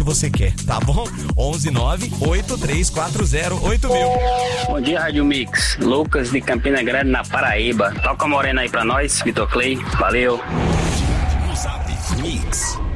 você quer, tá bom? 11983408000. Bom dia, Rádio Mix. Lucas de Campina Grande, na Paraíba. Toca a morena aí pra nós, Vitor Clay. Valeu. Mix.